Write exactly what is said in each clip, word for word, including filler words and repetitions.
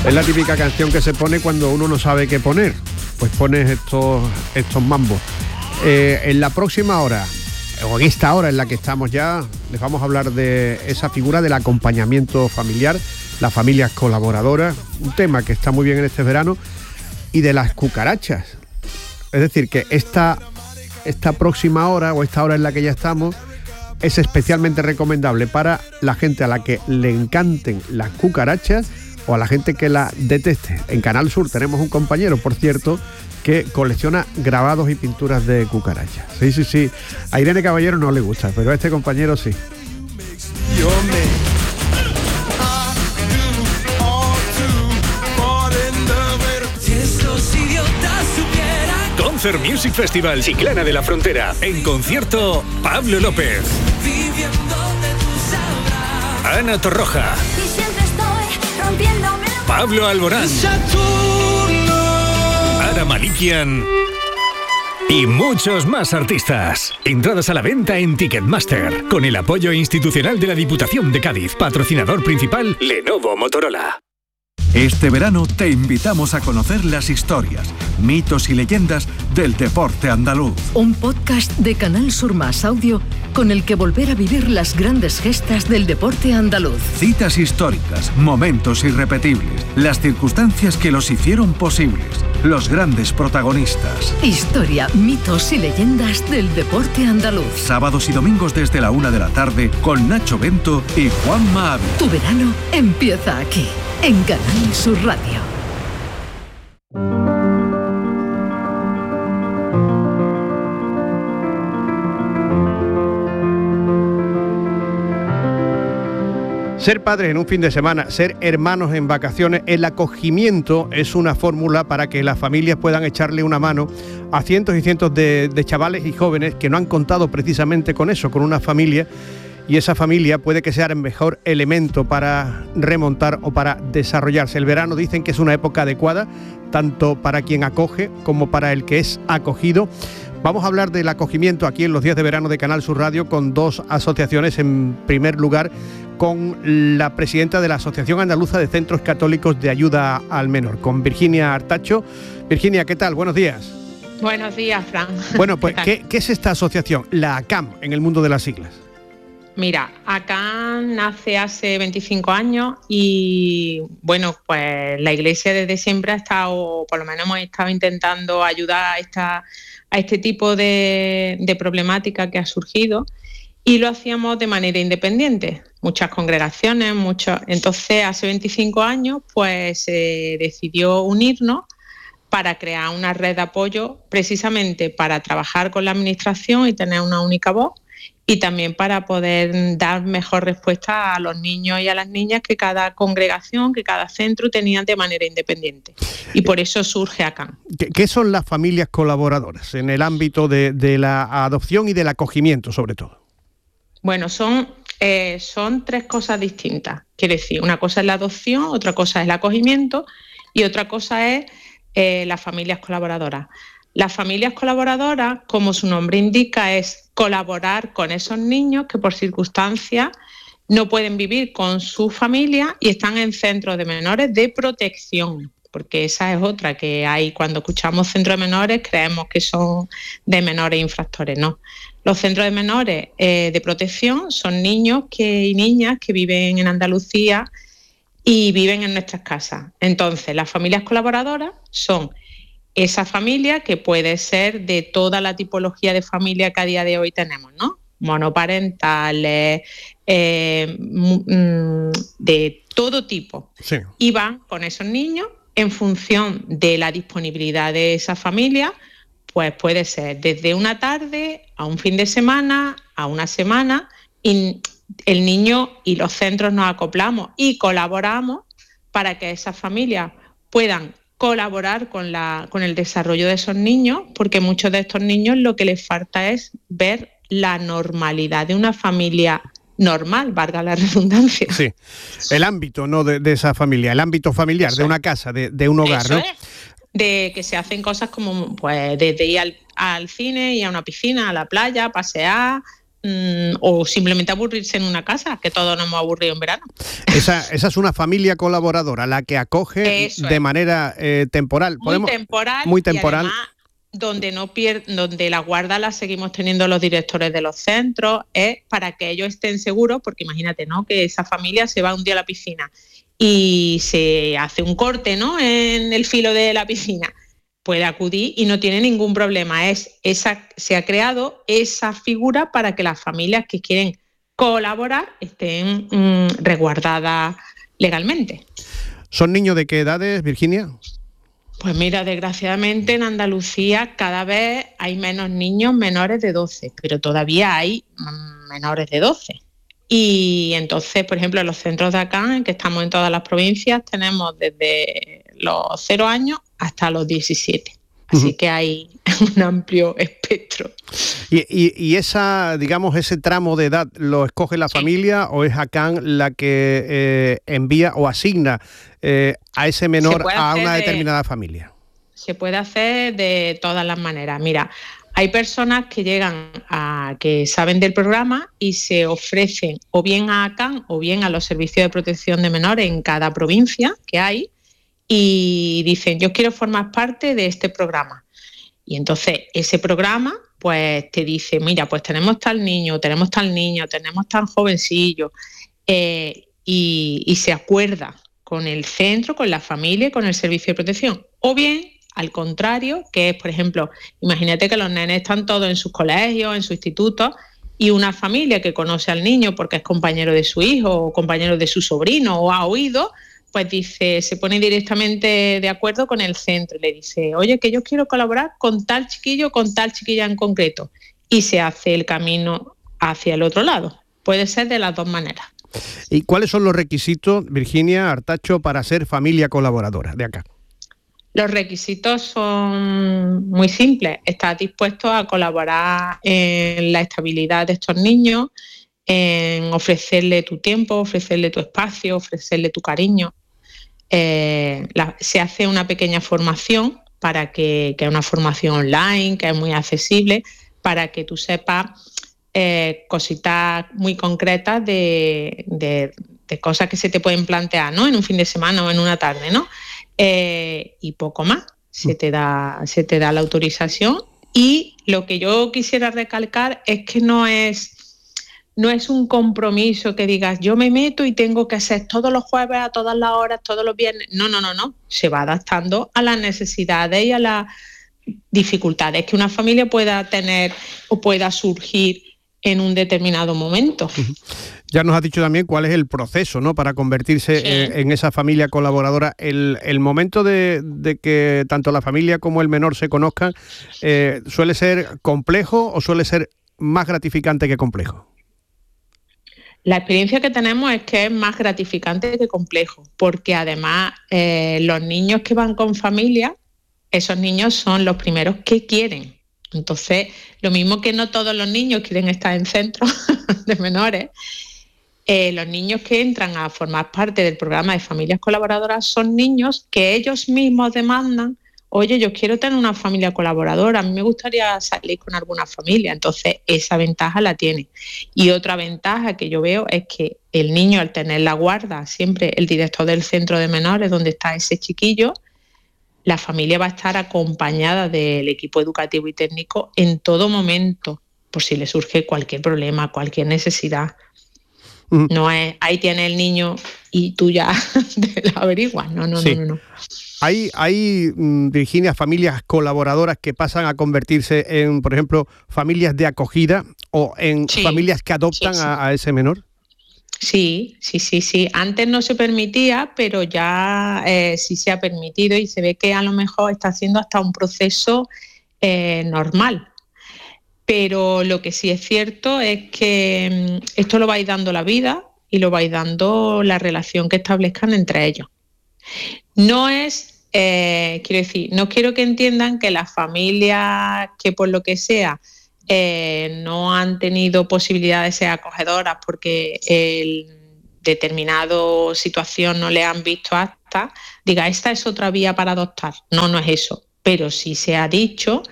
Es la típica canción que se pone cuando uno no sabe qué poner. Pues pones estos, estos mambos. Eh, en la próxima hora, o en esta hora en la que estamos ya, les vamos a hablar de esa figura del acompañamiento familiar, las familias colaboradoras, un tema que está muy bien en este verano, y de las cucarachas. Es decir, que esta, esta próxima hora, o esta hora en la que ya estamos, es especialmente recomendable para la gente a la que le encanten las cucarachas o a la gente que la deteste. En Canal Sur tenemos un compañero, por cierto, que colecciona grabados y pinturas de cucarachas. Sí, sí, sí. A Irene Caballero no le gusta, pero a este compañero sí. Concert Music Festival Chiclana de la Frontera. En concierto, Pablo López, Ana Torroja, Pablo Alborán, Ara Malikian y muchos más artistas. Entradas a la venta en Ticketmaster, con el apoyo institucional de la Diputación de Cádiz. Patrocinador principal, Lenovo Motorola. Este verano te invitamos a conocer las historias, mitos y leyendas del deporte andaluz. Un podcast de Canal Sur Más Audio con el que volver a vivir las grandes gestas del deporte andaluz. Citas históricas, momentos irrepetibles, las circunstancias que los hicieron posibles, los grandes protagonistas. Historia, mitos y leyendas del deporte andaluz. Sábados y domingos desde la una de la tarde con Nacho Bento y Juanma Ávila. Tu verano empieza aquí, en Canal Sur Radio. Ser padres en un fin de semana, ser hermanos en vacaciones, el acogimiento es una fórmula para que las familias puedan echarle una mano a cientos y cientos de, de chavales y jóvenes que no han contado precisamente con eso, con una familia, y esa familia puede que sea el mejor elemento para remontar o para desarrollarse. El verano dicen que es una época adecuada, tanto para quien acoge como para el que es acogido. Vamos a hablar del acogimiento aquí en los días de verano de Canal Sur Radio con dos asociaciones. En primer lugar, con la presidenta de la Asociación Andaluza de Centros Católicos de Ayuda al Menor, con Virginia Artacho. Virginia, ¿qué tal? Buenos días. Buenos días, Fran. Bueno, pues, ¿qué, ¿qué, ¿qué es esta asociación? La ACAM, en el mundo de las siglas. Mira, ACAM nace hace veinticinco años y, bueno, pues la Iglesia desde siempre ha estado, por lo menos hemos estado intentando ayudar a, esta, a este tipo de, de problemática que ha surgido, y lo hacíamos de manera independiente. Muchas congregaciones, muchos. Entonces, hace veinticinco años, pues se eh, decidió unirnos para crear una red de apoyo, precisamente para trabajar con la administración y tener una única voz, y también para poder dar mejor respuesta a los niños y a las niñas que cada congregación, que cada centro tenían de manera independiente. Y por eso surge ACAM. ¿Qué, qué son las familias colaboradoras en el ámbito de, de la adopción y del acogimiento, sobre todo? Bueno, son, eh, son tres cosas distintas. Quiere decir, una cosa es la adopción, otra cosa es el acogimiento y otra cosa es eh, las familias colaboradoras. Las familias colaboradoras, como su nombre indica, es colaborar con esos niños que por circunstancias no pueden vivir con su familia y están en centros de menores de protección, porque esa es otra que hay. Cuando escuchamos centros de menores creemos que son de menores infractores. No, los centros de menores eh, de protección son niños que, y niñas que viven en Andalucía y viven en nuestras casas. Entonces, las familias colaboradoras son esa familia que puede ser de toda la tipología de familia que a día de hoy tenemos, ¿no? Monoparentales, eh, de todo tipo. Sí. Y van con esos niños en función de la disponibilidad de esa familia, pues puede ser desde una tarde a un fin de semana, a una semana, y el niño y los centros nos acoplamos y colaboramos para que esas familias puedan colaborar con, la, con el desarrollo de esos niños, porque muchos de estos niños lo que les falta es ver la normalidad de una familia normal, valga la redundancia. Sí, el ámbito, ¿no?, de, de esa familia, el ámbito familiar, eso de una casa, de, de un hogar, eso ¿no? Es. De que se hacen cosas como, pues, desde ir al, al cine, ir a una piscina, a la playa, pasear, mmm, o simplemente aburrirse en una casa, que todos nos hemos aburrido en verano. Esa, esa es una familia colaboradora, la que acoge Eso de es. manera eh, temporal. Muy ¿Podemos? temporal, Muy temporal. Y además, donde no pier- donde la guarda la seguimos teniendo los directores de los centros, es para que ellos estén seguros, porque imagínate, ¿no?, que esa familia se va un día a la piscina y se hace un corte, ¿no?, en el filo de la piscina, puede acudir y no tiene ningún problema. Es esa, se ha creado esa figura para que las familias que quieren colaborar estén mmm, resguardadas legalmente. ¿Son niños de qué edades, Virginia? Pues mira, desgraciadamente en Andalucía cada vez hay menos niños menores de doce, pero todavía hay menores de doce. Y entonces, por ejemplo, en los centros de acá, en que estamos en todas las provincias, tenemos desde los cero años hasta los diecisiete. Así uh-huh. que hay un amplio espectro. ¿Y, y, y esa, digamos, ese tramo de edad lo escoge la sí. familia o es ACAN la que eh, envía o asigna eh, a ese menor a una de, determinada familia? Se puede hacer de todas las maneras. Mira, hay personas que llegan a que saben del programa y se ofrecen o bien a ACAN o bien a los servicios de protección de menores en cada provincia que hay y dicen, yo quiero formar parte de este programa. Y entonces ese programa pues te dice, mira, pues tenemos tal niño, tenemos tal niño, tenemos tan jovencillo, eh, y, y se acuerda con el centro, con la familia y con el servicio de protección. O bien, al contrario, que es, por ejemplo, imagínate que los nenes están todos en sus colegios, en sus institutos, y una familia que conoce al niño porque es compañero de su hijo o compañero de su sobrino o ha oído, pues dice, se pone directamente de acuerdo con el centro y le dice, oye, que yo quiero colaborar con tal chiquillo, con tal chiquilla en concreto. Y se hace el camino hacia el otro lado. Puede ser de las dos maneras. ¿Y cuáles son los requisitos, Virginia Artacho, para ser familia colaboradora de acá? Los requisitos son muy simples. Estás dispuesto a colaborar en la estabilidad de estos niños, en ofrecerle tu tiempo, ofrecerle tu espacio, ofrecerle tu cariño. Eh, la, se hace una pequeña formación para que, que es una formación online, que es muy accesible, para que tú sepas eh, cositas muy concretas de, de, de cosas que se te pueden plantear, ¿no?, en un fin de semana o en una tarde, ¿no? Eh, y poco más. Se te da, se te da la autorización. Y lo que yo quisiera recalcar es que no es No es un compromiso que digas, yo me meto y tengo que hacer todos los jueves, a todas las horas, todos los viernes. No, no, no, no. Se va adaptando a las necesidades y a las dificultades que una familia pueda tener o pueda surgir en un determinado momento. Uh-huh. Ya nos has dicho también cuál es el proceso, ¿no?, para convertirse sí. en, en esa familia colaboradora. El, el momento de, de que tanto la familia como el menor se conozcan, eh, ¿suele ser complejo o suele ser más gratificante que complejo? La experiencia que tenemos es que es más gratificante que complejo, porque además eh, los niños que van con familia, esos niños son los primeros que quieren. Entonces, lo mismo que no todos los niños quieren estar en centros de menores, eh, los niños que entran a formar parte del programa de familias colaboradoras son niños que ellos mismos demandan, oye, yo quiero tener una familia colaboradora, a mí me gustaría salir con alguna familia. Entonces esa ventaja la tiene. Y otra ventaja que yo veo es que el niño, al tener la guarda, siempre el director del centro de menores donde está ese chiquillo, la familia va a estar acompañada del equipo educativo y técnico en todo momento, por si le surge cualquier problema, cualquier necesidad. Mm. No es, ahí tiene el niño y tú ya te lo averiguas. No, no, sí. no, no, no. Hay, hay, Virginia, familias colaboradoras que pasan a convertirse en, por ejemplo, familias de acogida o en sí, familias que adoptan sí, sí. A, a ese menor. Sí, sí, sí, sí. Antes no se permitía, pero ya eh, sí se ha permitido y se ve que a lo mejor está haciendo hasta un proceso eh, normal. Pero lo que sí es cierto es que esto lo vais dando la vida y lo vais dando la relación que establezcan entre ellos. No es, eh, quiero decir, no quiero que entiendan que las familias que por lo que sea eh, no han tenido posibilidad de ser acogedoras porque en determinada situación no le han visto apta, diga, esta es otra vía para adoptar. No, no es eso. Pero sí se ha dicho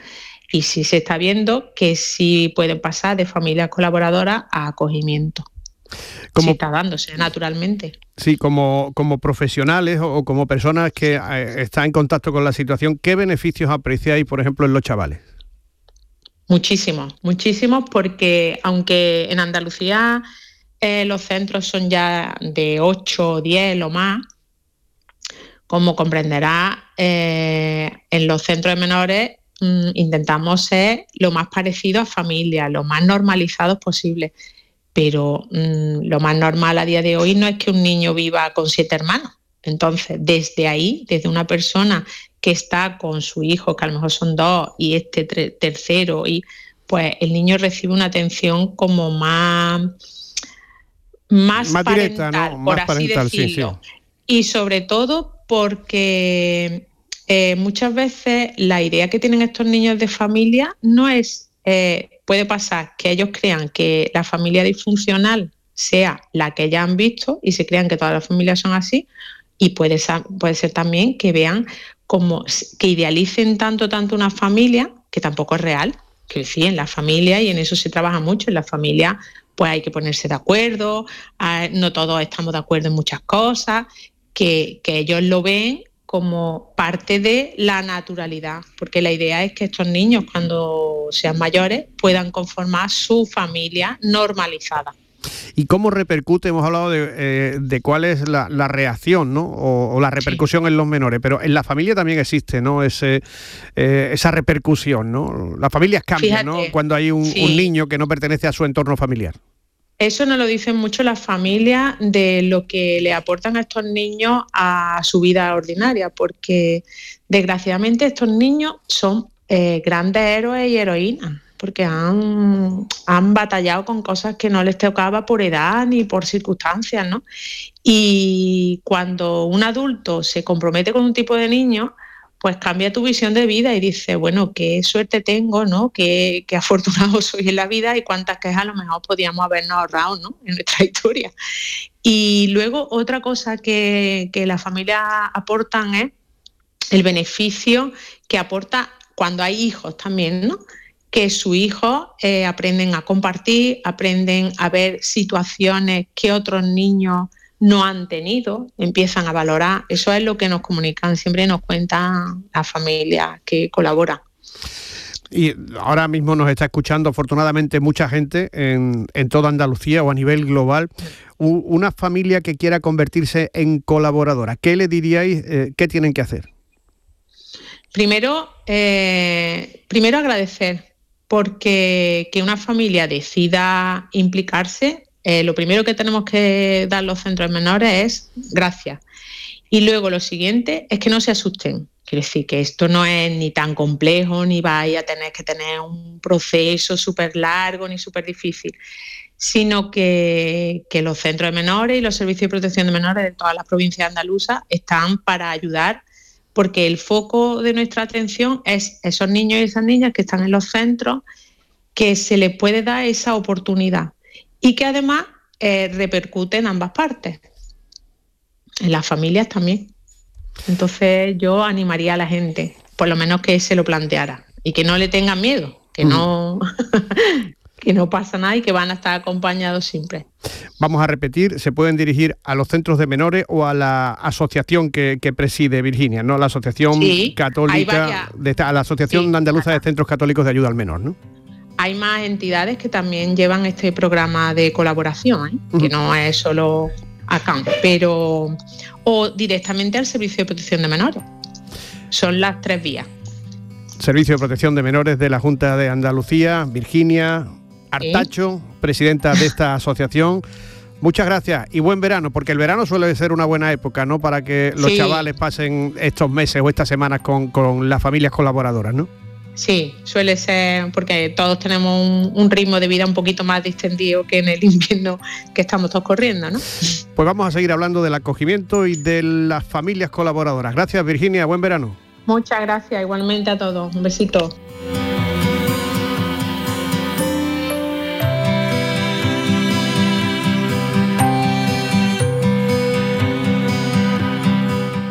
y sí se está viendo que sí pueden pasar de familias colaboradoras a acogimiento. Como, sí está dándose naturalmente. Sí, como, como profesionales o como personas que eh, están en contacto con la situación, ¿qué beneficios apreciáis, por ejemplo, en los chavales? Muchísimos, muchísimos, porque aunque en Andalucía eh, los centros son ya de ocho, diez o más, como comprenderá, eh, en los centros de menores mmm, intentamos ser lo más parecido a familia, lo más normalizados posible. Pero mmm, lo más normal a día de hoy no es que un niño viva con siete hermanos. Entonces, desde ahí, desde una persona que está con su hijo, que a lo mejor son dos, y este tre- tercero, y pues el niño recibe una atención como más, más, más parental, directa, ¿no? por más así parental, decirlo. Sí, sí. Y sobre todo porque eh, muchas veces la idea que tienen estos niños de familia no es... Eh, puede pasar que ellos crean que la familia disfuncional sea la que ya han visto y se crean que todas las familias son así, y puede ser, puede ser también que vean como que idealicen tanto, tanto una familia, que tampoco es real, que sí, en la familia, y en eso se trabaja mucho, en la familia pues hay que ponerse de acuerdo, no todos estamos de acuerdo en muchas cosas, que, que ellos lo ven como parte de la naturalidad, porque la idea es que estos niños, cuando sean mayores, puedan conformar su familia normalizada. ¿Y cómo repercute? Hemos hablado de, eh, de cuál es la, la reacción, ¿no? O, o la repercusión sí. en los menores, pero en la familia también existe, ¿no? Ese, eh, esa repercusión, ¿no? Las familias cambian, Fíjate, ¿no? Cuando hay un, sí. un niño que no pertenece a su entorno familiar. Eso nos lo dicen mucho las familias de lo que le aportan a estos niños a su vida ordinaria, porque desgraciadamente estos niños son eh, grandes héroes y heroínas, porque han, han batallado con cosas que no les tocaba por edad ni por circunstancias, ¿no? Y cuando un adulto se compromete con un tipo de niño, pues cambia tu visión de vida y dice, bueno, qué suerte tengo, ¿no? Qué, qué afortunado soy en la vida y cuántas quejas a lo mejor podíamos habernos ahorrado, ¿no? En nuestra historia. Y luego otra cosa que, que las familias aportan es el beneficio que aporta cuando hay hijos también, ¿no? Que sus hijos eh, aprenden a compartir, aprenden a ver situaciones que otros niños no han tenido, empiezan a valorar. Eso es lo que nos comunican, siempre nos cuentan las familias que colaboran. Y ahora mismo nos está escuchando afortunadamente mucha gente en, en toda Andalucía o a nivel global. U, una familia que quiera convertirse en colaboradora, ¿qué le diríais? Eh, ¿Qué tienen que hacer? Primero, eh, primero agradecer, porque que una familia decida implicarse, Eh, lo primero que tenemos que dar los centros menores es gracias. Y luego lo siguiente es que no se asusten. Quiere decir que esto no es ni tan complejo, ni vais a tener que tener un proceso súper largo ni súper difícil, sino que, que los centros de menores y los servicios de protección de menores de todas las provincias andaluzas están para ayudar, porque el foco de nuestra atención es esos niños y esas niñas que están en los centros, que se les puede dar esa oportunidad. Y que además eh, repercute en ambas partes, en las familias también. Entonces yo animaría a la gente, por lo menos que se lo planteara y que no le tengan miedo, que mm. no que no pasa nada y que van a estar acompañados siempre. Vamos a repetir, se pueden dirigir a los centros de menores o a la asociación que, que preside Virginia, ¿no? La Asociación sí, Católica, de, a la Asociación sí, Andaluza de Centros Católicos de Ayuda al Menor, ¿no? Hay más entidades que también llevan este programa de colaboración, ¿eh? Uh-huh. Que no es solo acá, pero o directamente al Servicio de Protección de Menores. Son las tres vías. Servicio de Protección de Menores de la Junta de Andalucía, Virginia Artacho, ¿Sí? presidenta de esta asociación. Muchas gracias y buen verano, porque el verano suele ser una buena época, ¿no? Para que los sí. chavales pasen estos meses o estas semanas con, con las familias colaboradoras, ¿no? Sí, suele ser porque todos tenemos un, un ritmo de vida un poquito más distendido que en el invierno que estamos todos corriendo, ¿no? Pues vamos a seguir hablando del acogimiento y de las familias colaboradoras. Gracias, Virginia, buen verano. Muchas gracias, igualmente a todos. Un besito.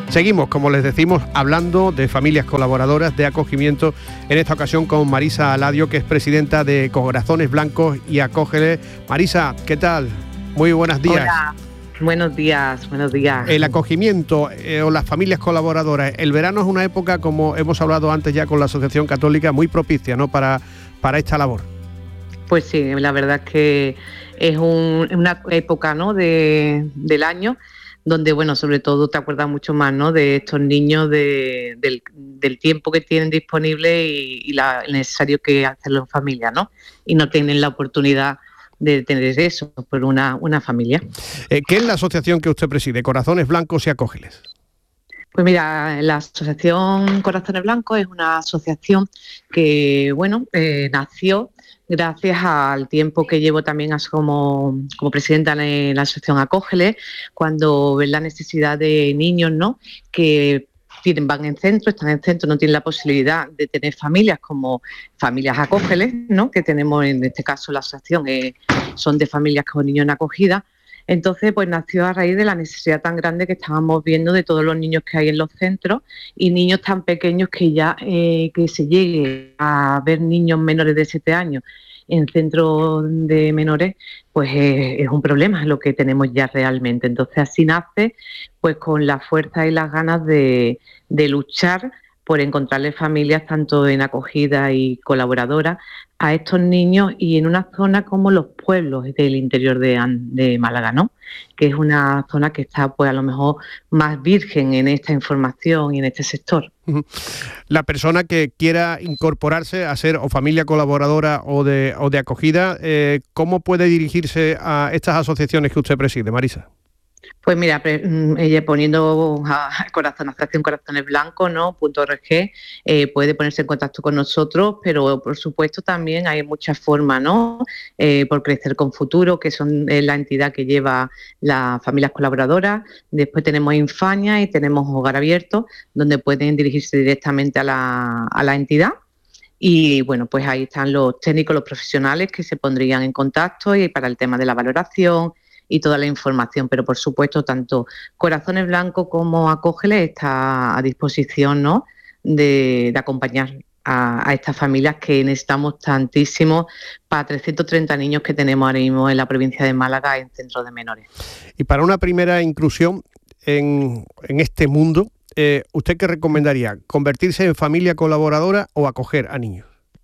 Seguimos, como les decimos, hablando de familias colaboradoras de acogimiento, en esta ocasión con Marisa Aladio, que es presidenta de Corazones Blancos y Acógele. Marisa, ¿qué tal? Muy buenos días. Hola, buenos días, buenos días. El acogimiento eh, o las familias colaboradoras, el verano es una época, como hemos hablado antes ya con la Asociación Católica, muy propicia, ¿no?, para, para esta labor. Pues sí, la verdad es que es un, una época, ¿no?, de, del año donde, bueno, sobre todo te acuerdas mucho más, ¿no?, de estos niños, de, del, del tiempo que tienen disponible y, y la, necesario que hacerlo en familia, ¿no? Y no tienen la oportunidad de tener eso por una, una familia. Eh, ¿Qué es la asociación que usted preside, Corazones Blancos y Acógeles? Pues mira, la Asociación Corazones Blancos es una asociación que, bueno, eh, nació gracias al tiempo que llevo también como, como presidenta en la Asociación Acógeles, cuando ven la necesidad de niños, ¿no?, que tienen, van en centro, están en centro, no tienen la posibilidad de tener familias como familias Acógeles, ¿no?, que tenemos en este caso la asociación, eh, son de familias con niños en acogida. Entonces, pues nació a raíz de la necesidad tan grande que estábamos viendo de todos los niños que hay en los centros y niños tan pequeños que ya eh, que se llegue a ver niños menores de siete años en centros de menores, pues eh, es un problema, es lo que tenemos ya realmente. Entonces, así nace, pues con la fuerza y las ganas de, de luchar por encontrarles familias tanto en acogida y colaboradoras a estos niños y en una zona como los pueblos del interior de, de Málaga, ¿no?, que es una zona que está, pues a lo mejor más virgen en esta información y en este sector. La persona que quiera incorporarse a ser o familia colaboradora o de, o de acogida, eh, ¿cómo puede dirigirse a estas asociaciones que usted preside, Marisa? Pues mira, ella poniendo a Corazón, Asociación Corazones Blancos, ¿no?, punto org, eh, puede ponerse en contacto con nosotros, pero por supuesto también hay muchas formas, ¿no?, eh, por Crecer con Futuro, que son eh, la entidad que lleva las familias colaboradoras. Después tenemos Infaña y tenemos Hogar Abierto, donde pueden dirigirse directamente a la, a la entidad. Y bueno, pues ahí están los técnicos, los profesionales que se pondrían en contacto y para el tema de la valoración y toda la información, pero por supuesto tanto Corazones Blancos como Acógele está a disposición, ¿no?, de, de acompañar a, a estas familias que necesitamos tantísimo para trescientos treinta niños que tenemos ahora mismo en la provincia de Málaga en centros de menores. Y para una primera inclusión en, en este mundo, eh, ¿usted qué recomendaría? ¿Convertirse en familia colaboradora o acoger a niños?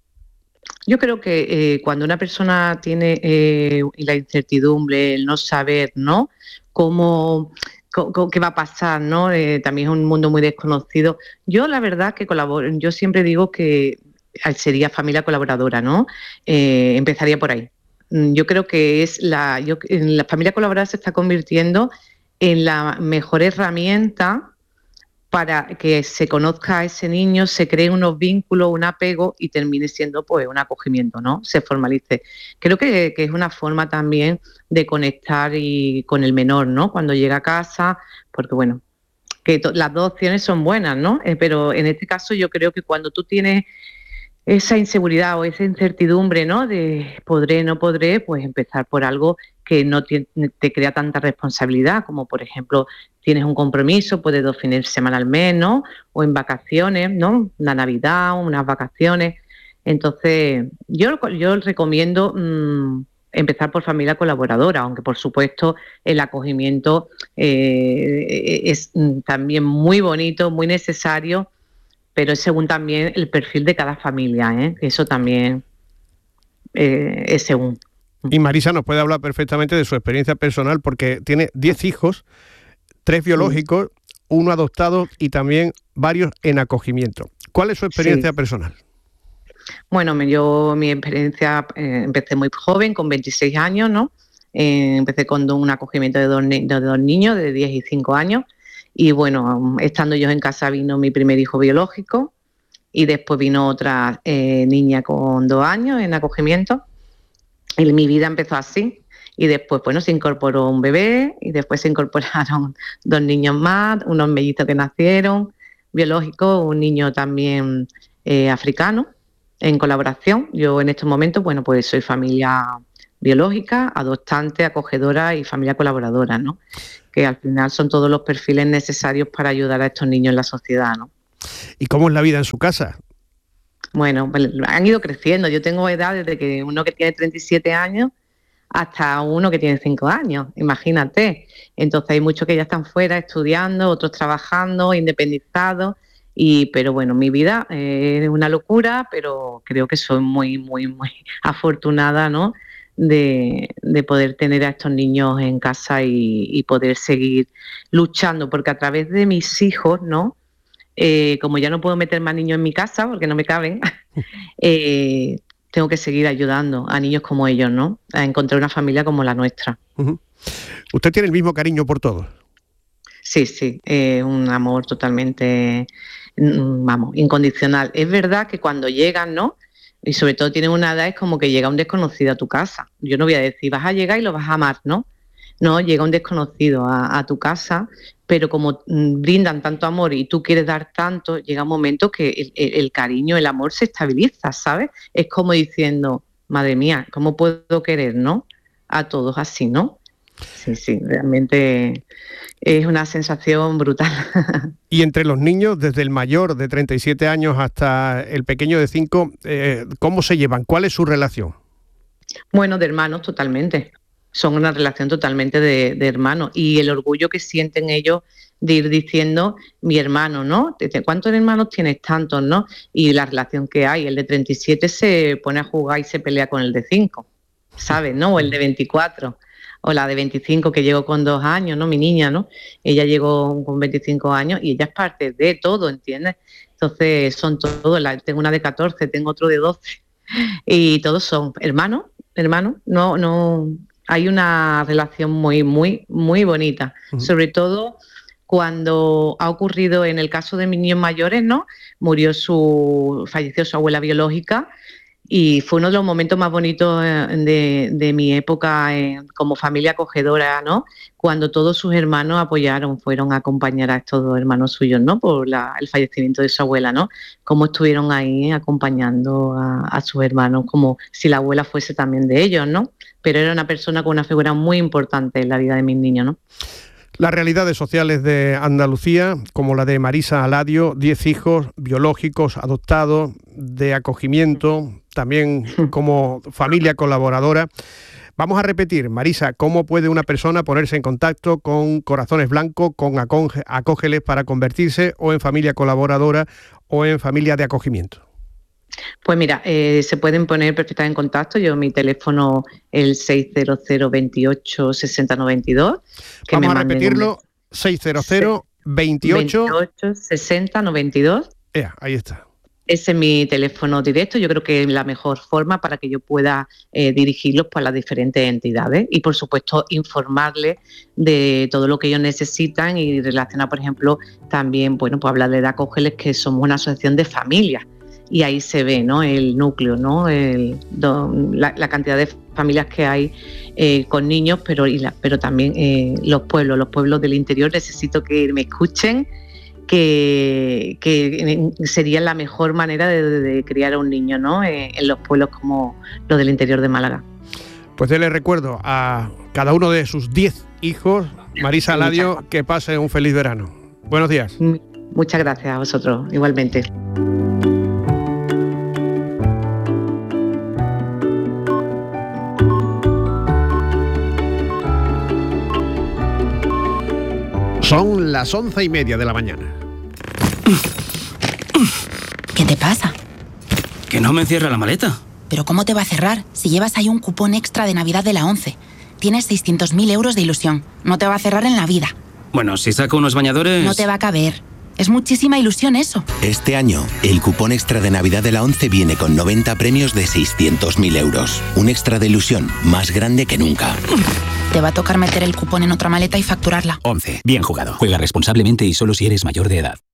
Yo creo que eh, cuando una persona tiene eh, la incertidumbre, el no saber, ¿no?, cómo, cómo qué va a pasar, ¿no?, eh, también es un mundo muy desconocido. Yo la verdad que colaboro, yo siempre digo que sería familia colaboradora, ¿no? Eh, empezaría por ahí. Yo creo que es la, yo, la familia colaboradora se está convirtiendo en la mejor herramienta para que se conozca a ese niño, se creen unos vínculos, un apego y termine siendo pues un acogimiento, ¿no?, se formalice. Creo que, que es una forma también de conectar y con el menor, ¿no?, cuando llega a casa, porque bueno, que to- las dos opciones son buenas, ¿no?, eh, pero en este caso yo creo que cuando tú tienes esa inseguridad o esa incertidumbre, ¿no?, de podré, no podré, pues empezar por algo que no te, te crea tanta responsabilidad, como por ejemplo tienes un compromiso, pues de dos fines de semana al mes, ¿no?, o en vacaciones, ¿no?, la Navidad, unas vacaciones. Entonces yo, yo recomiendo mmm, empezar por familia colaboradora, aunque por supuesto el acogimiento eh, es también muy bonito, muy necesario, pero es según también el perfil de cada familia, ¿eh? Eso también eh, es según. Y Marisa nos puede hablar perfectamente de su experiencia personal porque tiene diez hijos, tres biológicos, sí, uno adoptado y también varios en acogimiento. ¿Cuál es su experiencia sí. personal? Bueno, yo mi experiencia eh, empecé muy joven, con veintiséis años, ¿no? Eh, empecé con un acogimiento de dos, de dos niños de diez y cinco años. Y bueno, estando yo en casa vino mi primer hijo biológico y después vino otra eh, niña con dos años en acogimiento. Y mi vida empezó así. Y después, bueno, se incorporó un bebé y después se incorporaron dos niños más, unos mellizos que nacieron, biológicos, un niño también eh, africano, en colaboración. Yo en estos momentos, bueno, pues soy familia biológica, adoptante, acogedora y familia colaboradora, ¿no? que al final son todos los perfiles necesarios para ayudar a estos niños en la sociedad, ¿no? ¿Y cómo es la vida en su casa? Bueno, pues han ido creciendo. Yo tengo edad desde que uno que tiene treinta y siete años hasta uno que tiene cinco años, imagínate. Entonces hay muchos que ya están fuera estudiando, otros trabajando, independizados. Y, pero bueno, mi vida eh, es una locura, pero creo que soy muy, muy, muy afortunada, ¿no? De, de poder tener a estos niños en casa y, y poder seguir luchando, porque a través de mis hijos, ¿no? Eh, como ya no puedo meter más niños en mi casa porque no me caben, eh, tengo que seguir ayudando a niños como ellos, ¿no? A encontrar una familia como la nuestra. Uh-huh. ¿Usted tiene el mismo cariño por todos? Sí, sí, eh, un amor totalmente, vamos, incondicional. Es verdad que cuando llegan, ¿no? Y sobre todo tienen una edad, es como que llega un desconocido a tu casa. Yo no voy a decir, vas a llegar y lo vas a amar, ¿no? No, llega un desconocido a, a tu casa, pero como mm, brindan tanto amor y tú quieres dar tanto, llega un momento que el, el, el cariño, el amor se estabiliza, ¿sabes? Es como diciendo, madre mía, ¿cómo puedo querer, no? A todos así, ¿no? Sí, sí, realmente es una sensación brutal. Y entre los niños, desde el mayor de treinta y siete años hasta el pequeño de cinco, eh, ¿cómo se llevan? ¿Cuál es su relación? Bueno, de hermanos totalmente. Son una relación totalmente de, de hermanos. Y el orgullo que sienten ellos de ir diciendo, mi hermano, ¿no? ¿Cuántos hermanos tienes? Tantos, ¿no? Y la relación que hay. El de treinta y siete se pone a jugar y se pelea con el de cinco, ¿sabes? ¿No? O el de veinticuatro. O la de veinticinco que llegó con dos años, ¿no? Mi niña, ¿no? Ella llegó con veinticinco años y ella es parte de todo, ¿entiendes? Entonces son todos, tengo una de catorce, tengo otro de doce y todos son hermanos, hermanos, no, no, hay una relación muy, muy, muy bonita, uh-huh. Sobre todo cuando ha ocurrido en el caso de mis niños mayores, ¿no? Murió su, falleció su abuela biológica. Y fue uno de los momentos más bonitos de, de mi época eh, como familia acogedora, ¿no? Cuando todos sus hermanos apoyaron, fueron a acompañar a estos dos hermanos suyos, ¿no? Por la, el fallecimiento de su abuela, ¿no? Cómo estuvieron ahí acompañando a, a sus hermanos, como si la abuela fuese también de ellos, ¿no? Pero era una persona con una figura muy importante en la vida de mis niños, ¿no? Las realidades sociales de Andalucía, como la de Marisa Aladio, diez hijos biológicos, adoptados, de acogimiento, también como familia colaboradora. Vamos a repetir, Marisa, ¿cómo puede una persona ponerse en contacto con Corazones Blancos, con Acógeles para convertirse o en familia colaboradora o en familia de acogimiento? Pues mira, eh, se pueden poner perfectamente en contacto. Yo mi teléfono el seis cero cero, veintiocho, sesenta, noventa y dos. Que Vamos me a repetirlo, un... seis cero cero, veintiocho, sesenta, noventa y dos. Eh, ahí está. Ese es mi teléfono directo. Yo creo que es la mejor forma para que yo pueda eh, dirigirlos por las diferentes entidades y, por supuesto, informarles de todo lo que ellos necesitan y relacionar, por ejemplo, también, bueno, pues hablarles de Acógeles, que somos una asociación de familias. Y ahí se ve, ¿no? El núcleo, ¿no? El, do, la, la cantidad de familias que hay eh, con niños, pero, y la, pero también eh, los pueblos, los pueblos del interior. Necesito que me escuchen, que, que sería la mejor manera de, de, de criar a un niño, ¿no? Eh, en los pueblos como los del interior de Málaga. Pues déle recuerdo a cada uno de sus diez hijos, Marisa Aladio, que pase un feliz verano. Buenos días. Muchas gracias a vosotros, igualmente. Son las once y media de la mañana. ¿Qué te pasa? Que no me cierra la maleta. ¿Pero cómo te va a cerrar si llevas ahí un cupón extra de Navidad de la ONCE? Tienes seiscientos mil euros de ilusión. No te va a cerrar en la vida. Bueno, si saco unos bañadores... No te va a caber. Es muchísima ilusión eso. Este año, el cupón extra de Navidad de la ONCE viene con noventa premios de seiscientos mil euros. Un extra de ilusión más grande que nunca. Te va a tocar meter el cupón en otra maleta y facturarla. ONCE. Bien jugado. Juega responsablemente y solo si eres mayor de edad.